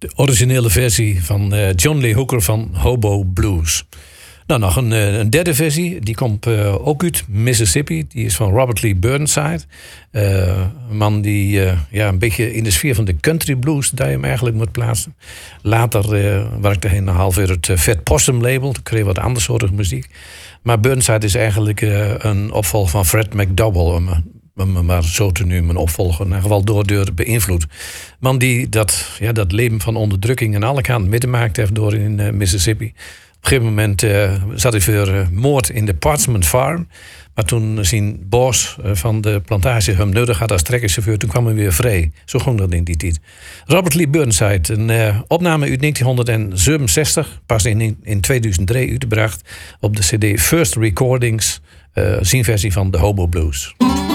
De originele versie van John Lee Hooker van Hobo Blues. Nou, nog een derde versie. Die komt ook uit Mississippi. Die is van Robert Lee Burnside. Een man die een beetje in de sfeer van de country blues... daar je hem eigenlijk moet plaatsen. Later werkte hij een half uur het Fat Possum label. Toen kreeg wat andersoortige muziek. Maar Burnside is eigenlijk een opvolger van Fred McDowell... maar zo te nu mijn opvolger, in ieder geval door beïnvloed. Man die dat leven van onderdrukking aan alle kanten meegemaakt heeft door in Mississippi. Op een gegeven moment zat hij voor moord in de Parchment Farm. Maar toen zijn boss van de plantage hem nodig had als trekkerchauffeur, toen kwam hij weer vrij. Zo ging dat in die tijd. Robert Lee Burnside, een opname uit 1967, pas in 2003 uitgebracht op de CD First Recordings, zijn versie van de Hobo Blues.